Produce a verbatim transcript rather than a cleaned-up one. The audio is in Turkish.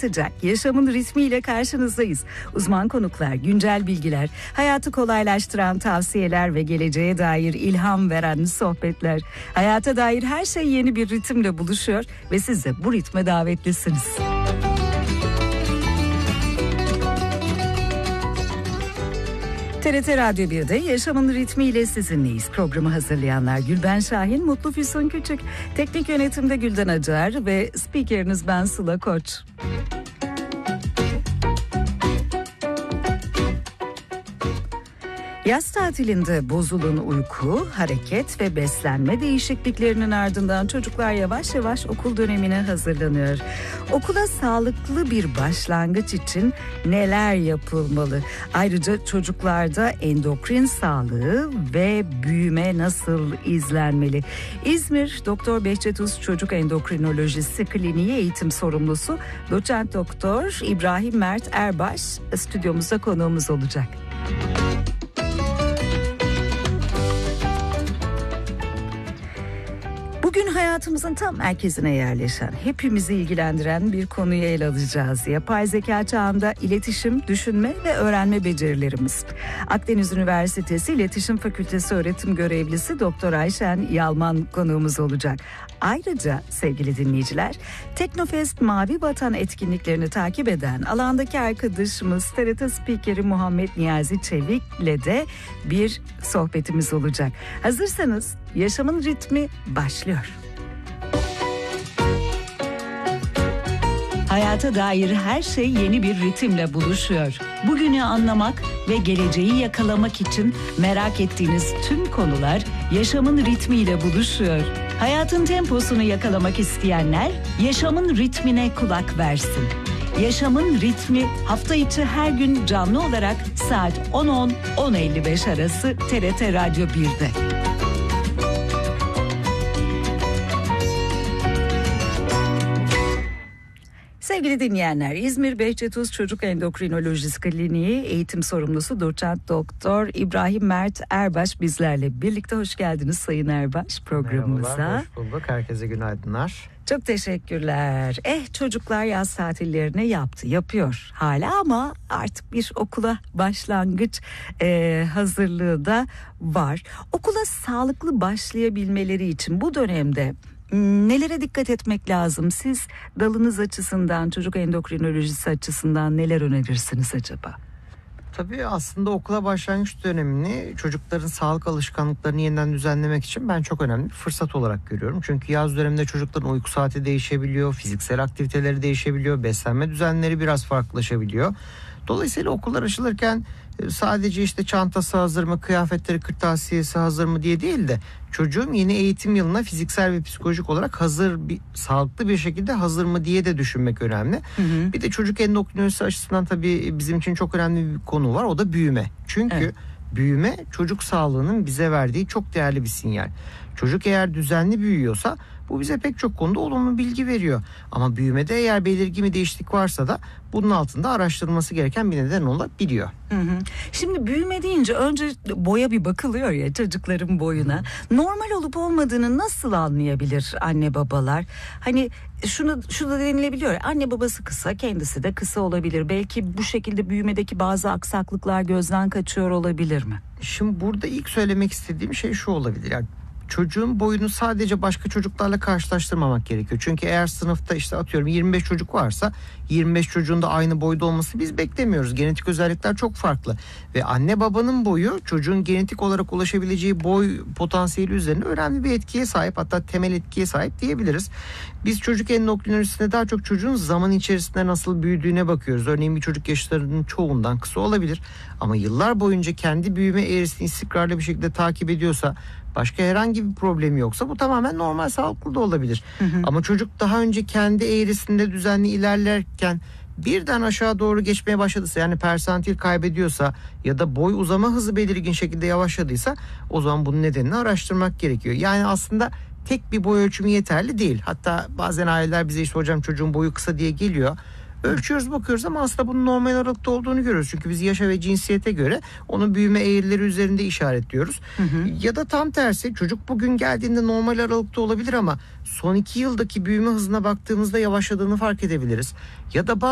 rahatlatacak yaşamın ritmiyle karşınızdayız. Uzman konuklar, güncel bilgiler, hayatı kolaylaştıran tavsiyeler ve geleceğe dair ilham veren sohbetler. Hayata dair her şey yeni bir ritimle buluşuyor ve siz de bu ritme davetlisiniz. T R T Radyo bir'de Yaşamın Ritmiyle sizinleyiz. Programı hazırlayanlar Gülben Şahin, Mutlu Füsun Küçük, teknik yönetimde Gülden Acar ve spikeriniz ben Sıla Koç. Yaz tatilinde bozulan uyku, hareket ve beslenme değişikliklerinin ardından çocuklar yavaş yavaş okul dönemine hazırlanıyor. Okula sağlıklı bir başlangıç için neler yapılmalı? Ayrıca çocuklarda endokrin sağlığı ve büyüme nasıl izlenmeli? İzmir Doktor Behçet Uz Çocuk Endokrinolojisi Kliniği Eğitim Sorumlusu Doçent Doktor İbrahim Mert Erbaş stüdyomuzda konuğumuz olacak. Bugün hayatımızın tam merkezine yerleşen, hepimizi ilgilendiren bir konuyu ele alacağız. Yapay zeka çağında iletişim, düşünme ve öğrenme becerilerimiz. Akdeniz Üniversitesi İletişim Fakültesi öğretim görevlisi Doktor Ayşen Yalman konuğumuz olacak. Ayrıca sevgili dinleyiciler, Teknofest Mavi Vatan etkinliklerini takip eden alandaki arkadaşımız T R T spikeri Muhammed Niyazi Çevik'le de bir sohbetimiz olacak. Hazırsanız Yaşamın Ritmi başlıyor. Hayata dair her şey yeni bir ritimle buluşuyor. Bugünü anlamak ve geleceği yakalamak için merak ettiğiniz tüm konular yaşamın ritmiyle buluşuyor. Hayatın temposunu yakalamak isteyenler yaşamın ritmine kulak versin. Yaşamın Ritmi hafta içi her gün canlı olarak saat on on on elli beş arası T R T Radyo bir'de. Sevgili dinleyenler, İzmir Behçet Uz Çocuk Endokrinolojisi Kliniği Eğitim Sorumlusu Doçent Doktor İbrahim Mert Erbaş bizlerle birlikte. Hoş geldiniz Sayın Erbaş programımıza. Merhabalar, hoş bulduk. Herkese günaydınlar. Çok teşekkürler. Eh çocuklar yaz tatillerini yaptı, yapıyor hala ama artık bir okula başlangıç e, hazırlığı da var. Okula sağlıklı başlayabilmeleri için bu dönemde nelere dikkat etmek lazım? Siz dalınız açısından, çocuk endokrinolojisi açısından neler önerirsiniz acaba? Tabii aslında okula başlangıç dönemini çocukların sağlık alışkanlıklarını yeniden düzenlemek için ben çok önemli bir fırsat olarak görüyorum. Çünkü yaz döneminde çocukların uyku saati değişebiliyor, fiziksel aktiviteleri değişebiliyor, beslenme düzenleri biraz farklılaşabiliyor. Dolayısıyla okullar açılırken sadece işte çantası hazır mı, kıyafetleri, kırtasiyesi hazır mı diye değil de çocuğum yeni eğitim yılına fiziksel ve psikolojik olarak hazır, bir sağlıklı bir şekilde hazır mı diye de düşünmek önemli. Hı hı. Bir de çocuk endokrinolojisi açısından tabii bizim için çok önemli bir konu var, o da büyüme. Çünkü evet, büyüme çocuk sağlığının bize verdiği çok değerli bir sinyal. Çocuk eğer düzenli büyüyorsa bu bize pek çok konuda olumlu bilgi veriyor. Ama büyümede eğer belirgin bir değişiklik varsa da bunun altında araştırılması gereken bir neden olabiliyor. Hı hı. Şimdi büyüme deyince önce boya bir bakılıyor ya, çocukların boyuna. Hı. Normal olup olmadığını nasıl anlayabilir anne babalar? Hani şunu şu da denilebiliyor. Anne babası kısa, kendisi de kısa olabilir. Belki bu şekilde büyümedeki bazı aksaklıklar gözden kaçıyor olabilir mi? Şimdi burada ilk söylemek istediğim şey şu olabilir. Yani çocuğun boyunu sadece başka çocuklarla karşılaştırmamak gerekiyor. Çünkü eğer sınıfta işte atıyorum yirmi beş çocuk varsa yirmi beş çocuğun da aynı boyda olması biz beklemiyoruz. Genetik özellikler çok farklı. Ve anne babanın boyu çocuğun genetik olarak ulaşabileceği boy potansiyeli üzerine önemli bir etkiye sahip, hatta temel etkiye sahip diyebiliriz. Biz çocuk endokrinolojisinde daha çok çocuğun zaman içerisinde nasıl büyüdüğüne bakıyoruz. Örneğin bir çocuk yaşlarının çoğundan kısa olabilir ama yıllar boyunca kendi büyüme eğrisini istikrarlı bir şekilde takip ediyorsa, başka herhangi bir problemi yoksa bu tamamen normal, sağlıklı da olabilir. Hı hı. Ama çocuk daha önce kendi eğrisinde düzenli ilerlerken birden aşağı doğru geçmeye başladıysa, yani persantil kaybediyorsa ya da boy uzama hızı belirgin şekilde yavaşladıysa o zaman bunun nedenini araştırmak gerekiyor. Yani aslında tek bir boy ölçümü yeterli değil. Hatta bazen aileler bize işte hocam çocuğun boyu kısa diye geliyor. Ölçüyoruz, bakıyoruz ama aslında bunun normal aralıkta olduğunu görüyoruz. Çünkü biz yaşa ve cinsiyete göre onun büyüme eğrileri üzerinde işaretliyoruz. Hı hı. Ya da tam tersi, çocuk bugün geldiğinde normal aralıkta olabilir ama son iki yıldaki büyüme hızına baktığımızda yavaşladığını fark edebiliriz. Ya da